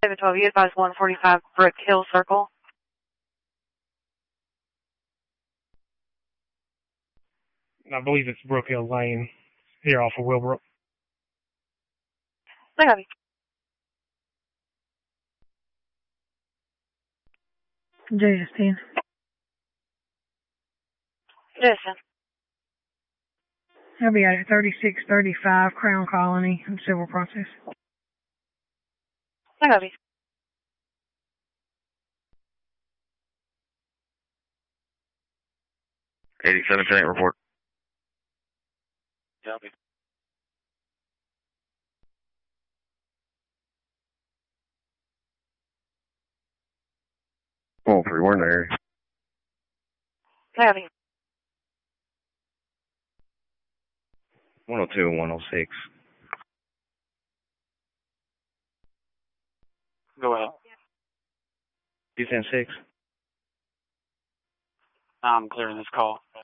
712, you advise 145 Brick Hill Circle. I believe it's Brook Hill Lane, here off of Willbrook. I got you. Jason. Jason. I'll be out at 3635 Crown Colony in civil process. I got you. $87 report. Copy. Oh, three, we're in the area. I got you. 102 and 106. Go ahead. 210-6. I'm clearing this call.